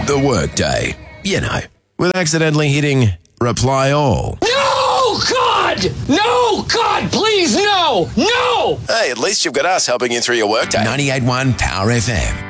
the workday. You know, with accidentally hitting reply all. No, God! No, God, please, no! No! Hey, at least you've got us helping you through your workday. 98.1 Power FM.